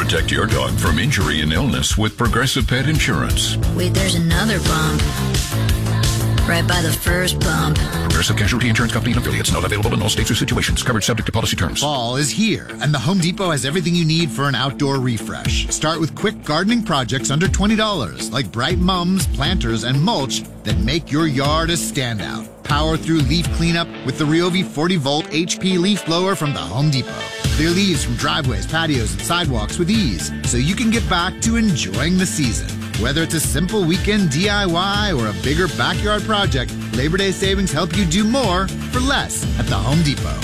Protect your dog from injury and illness with Progressive Pet Insurance. Wait, there's another bump. Right by the first bump. Progressive Casualty Insurance Company and affiliates. Not available in all states or situations. Coverage subject to policy terms. Fall is here, and the Home Depot has everything you need for an outdoor refresh. Start with quick gardening projects under $20, like bright mums, planters, and mulch that make your yard a standout. Power through leaf cleanup with the Ryobi 40-volt HP leaf blower from the Home Depot. Clear leaves from driveways, patios, and sidewalks with ease, so you can get back to enjoying the season. Whether it's a simple weekend DIY or a bigger backyard project, Labor Day savings help you do more for less at the Home Depot.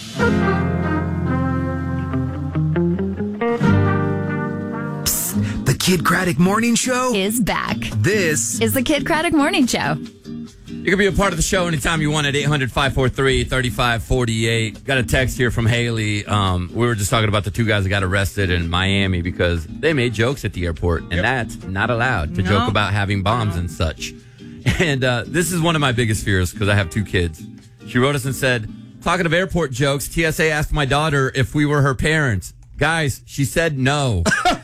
Psst, the Kid Craddock Morning Show is back. This is the Kid Craddock Morning Show. You can be a part of the show anytime you want at 800-543-3548. Got a text here from Haley. We were just talking about the two guys that got arrested in Miami because they made jokes at the airport, and that's not allowed to joke about having bombs and such. And this is one of my biggest fears because I have two kids. She wrote us and said, talking of airport jokes, TSA asked my daughter if we were her parents. Guys, she said no.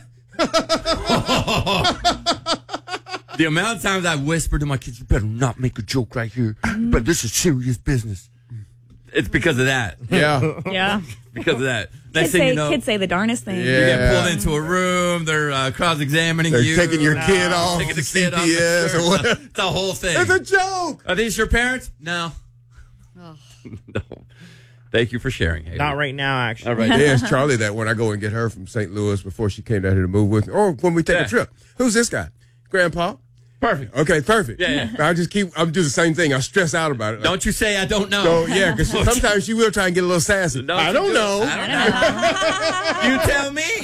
The amount of times I whispered to my kids, you better not make a joke right here, but this is serious business. It's because of that. Yeah. Yeah. Because of that. Kids say the darnest thing. You get pulled into a room, they're cross-examing you. They're taking your kid off. Taking the kid off. CPS or whatever. It's a whole thing. It's a joke. Are these your parents? No. Oh. No. Thank you for sharing, Haley. Not right now, actually. All right. They asked Charlie that when I go and get her from St. Louis before she came down here to move with me, or when we take a trip. Who's this guy? Grandpa? Perfect. Okay, perfect. Yeah. I'll do the same thing. I stress out about it. Like, Don't you say I don't know. so, yeah, because sometimes she will try and get a little sassy. I don't know. You tell me.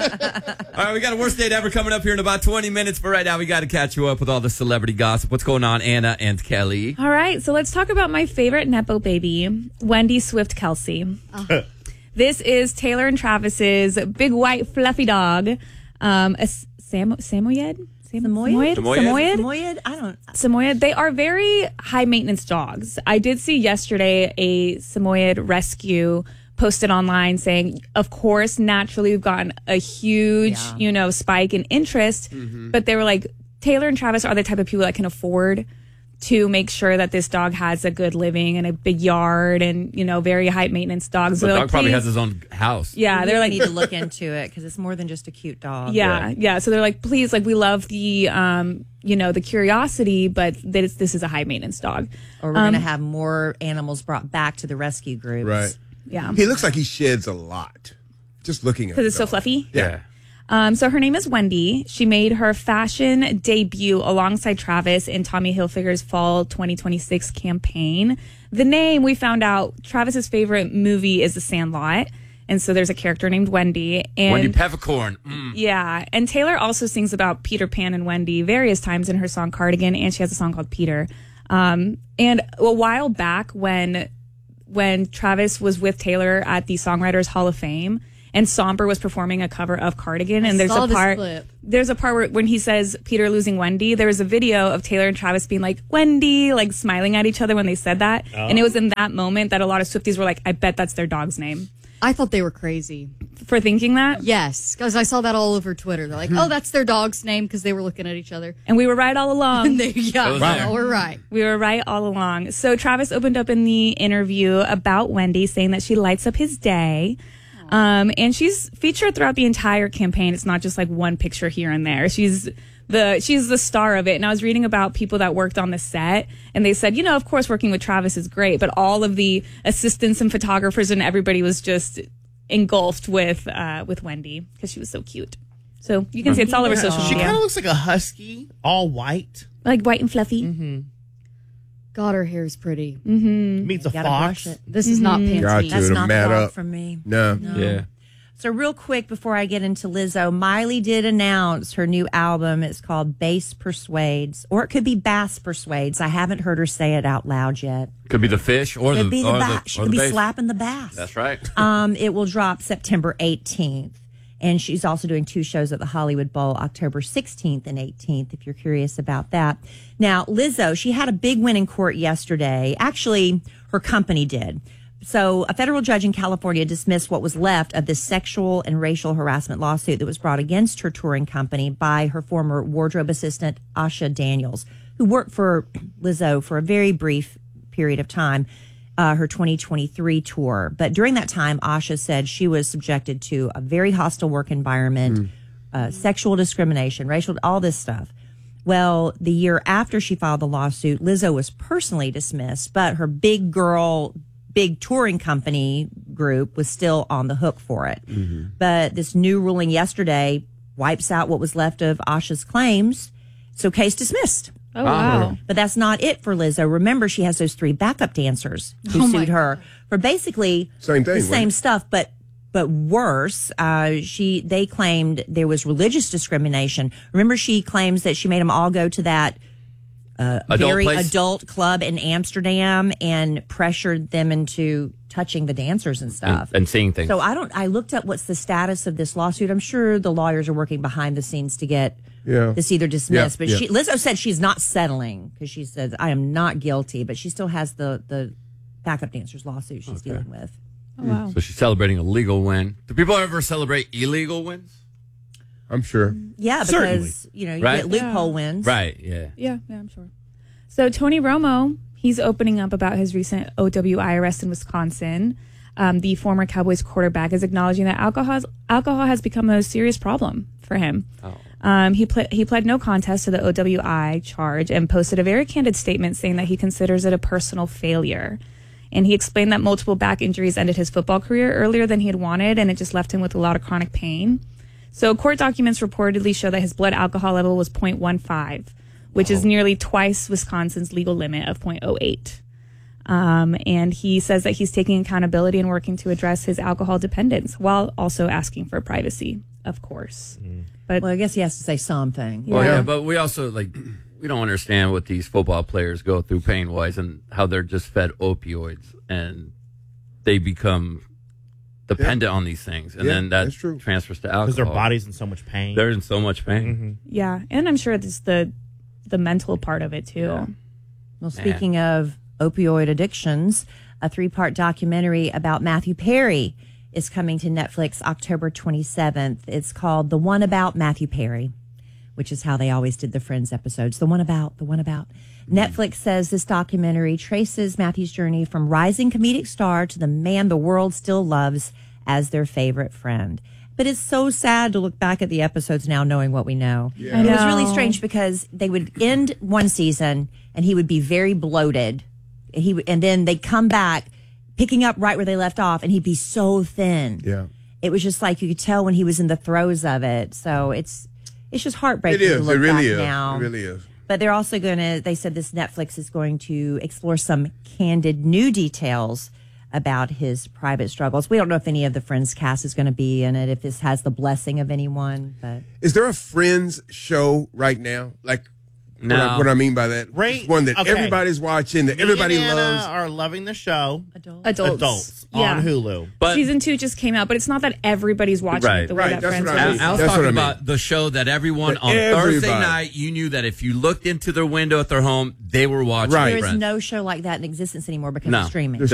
All right, we got a worst date ever coming up here in about 20 minutes. But right now, we got to catch you up with all the celebrity gossip. What's going on, Anna and Kelly? All right, so let's talk about my favorite Nepo baby, Wendy Swift Kelsey. This is Taylor and Travis's big white fluffy dog, a Samoyed? Samoyed? I don't. Samoyed. They are very high maintenance dogs. I did see yesterday a Samoyed rescue posted online saying, of course, naturally we've gotten a huge, spike in interest, but they were like, Taylor and Travis are the type of people that can afford to make sure that this dog has a good living and a big yard and, very high maintenance dogs. The dog probably has his own house. Yeah. They're like, need to look into it because it's more than just a cute dog. Yeah. So they're like, please, we love the, the curiosity, but this is a high maintenance dog. Or we're going to have more animals brought back to the rescue groups. Right. Yeah. He looks like he sheds a lot. Just looking at him. Because it's so fluffy? Yeah. So her name is Wendy. She made her fashion debut alongside Travis in Tommy Hilfiger's fall 2026 campaign. The name, we found out, Travis's favorite movie is The Sandlot. And so there's a character named Wendy. And Wendy Peppercorn. Yeah. And Taylor also sings about Peter Pan and Wendy various times in her song Cardigan, and she has a song called Peter. And a while back when Travis was with Taylor at the Songwriters Hall of Fame, and Somber was performing a cover of Cardigan, and there's a part where when he says Peter losing Wendy, there was a video of Taylor and Travis being like, Wendy, smiling at each other when they said that. Oh. And it was in that moment that a lot of Swifties were like, I bet that's their dog's name. I thought they were crazy. For thinking that? Yes, because I saw that all over Twitter. They're like, oh, that's their dog's name, because they were looking at each other. And we were right all along. We're right. We were right all along. So Travis opened up in the interview about Wendy, saying that she lights up his day. And she's featured throughout the entire campaign. It's not just one picture here and there. She's the star of it. And I was reading about people that worked on the set, and they said, of course working with Travis is great, but all of the assistants and photographers and everybody was just engulfed with Wendy because she was so cute. So you can see it's all over social media. She kind of looks like a husky, all white. Like white and fluffy. Mm-hmm. God, her hair is pretty. Mm-hmm. Meets a fox. This is not Pantene. That's not the dog from me. No. Yeah. So real quick before I get into Lizzo, Miley did announce her new album. It's called Bass Persuades, or it could be Bass Persuades. I haven't heard her say it out loud yet. Could be the fish or Could the be the bass. or She the could be bass. slapping the bass. That's right. It will drop September 18th. And she's also doing 2 shows at the Hollywood Bowl, October 16th and 18th, if you're curious about that. Now, Lizzo, she had a big win in court yesterday. Actually, her company did. So a federal judge in California dismissed what was left of this sexual and racial harassment lawsuit that was brought against her touring company by her former wardrobe assistant, Asha Daniels, who worked for Lizzo for a very brief period of time, her 2023 tour. But during that time, Asha said she was subjected to a very hostile work environment, sexual discrimination, racial, all this stuff. Well, the year after she filed the lawsuit, Lizzo was personally dismissed, but her big touring company group was still on the hook for it. But this new ruling yesterday wipes out what was left of Asha's claims. So case dismissed. Oh, wow. But that's not it for Lizzo. Remember, she has those 3 backup dancers who sued her for basically the same stuff, but worse. They claimed there was religious discrimination. Remember, she claims that she made them all go to that adult club in Amsterdam and pressured them into touching the dancers and stuff and seeing things. So I looked up what's the status of this lawsuit. I'm sure the lawyers are working behind the scenes to get this either dismissed. But Lizzo said she's not settling because she says, I am not guilty, but she still has the backup dancers lawsuit she's dealing with. Oh, wow. So she's celebrating a legal win. Do people ever celebrate illegal wins? I'm sure. Yeah, because you get loophole wins. Right, yeah. Yeah, I'm sure. So Tony Romo, he's opening up about his recent OWI arrest in Wisconsin. The former Cowboys quarterback is acknowledging that alcohol has become a serious problem for him. He pled no contest to the OWI charge and posted a very candid statement saying that he considers it a personal failure. And he explained that multiple back injuries ended his football career earlier than he had wanted, and it just left him with a lot of chronic pain. So court documents reportedly show that his blood alcohol level was 0.15, which is nearly twice Wisconsin's legal limit of 0.08. And he says that he's taking accountability and working to address his alcohol dependence while also asking for privacy, of course. But I guess he has to say something. Well, yeah, but we also we don't understand what these football players go through pain-wise and how they're just fed opioids and they become dependent on these things. And then that transfers to alcohol. Because their body's in so much pain. They're in so much pain. Yeah, and I'm sure it's the mental part of it, too. Yeah. Well, speaking of opioid addictions, a 3-part documentary about Matthew Perry is coming to Netflix October 27th. It's called The One About Matthew Perry, which is how they always did the Friends episodes. The One About. Netflix says this documentary traces Matthew's journey from rising comedic star to the man the world still loves as their favorite friend. But it's so sad to look back at the episodes now knowing what we know. Yeah. It was really strange because they would end one season and he would be very bloated. And then they'd come back picking up right where they left off and he'd be so thin. Yeah. It was just like you could tell when he was in the throes of it. So it's just heartbreaking to look back now. It really is. But they're also they said this Netflix is going to explore some candid new details about his private struggles. We don't know if any of the Friends cast is going to be in it, if this has the blessing of anyone. But is there a Friends show right now? Like, no. What I mean by that, Right. One that everybody's watching, that everybody Me and Anna loves. are loving the show. Adults. Yeah. On Hulu. But Season 2 just came out, but it's not that everybody's watching it the way that that's Friends what I mean. was. I was That's talking what I mean. about the show that everyone That on Thursday everybody. night, you knew that if you looked into their window at their home, they were watching Right. there is Friends. no show like that in existence anymore because No. of streaming.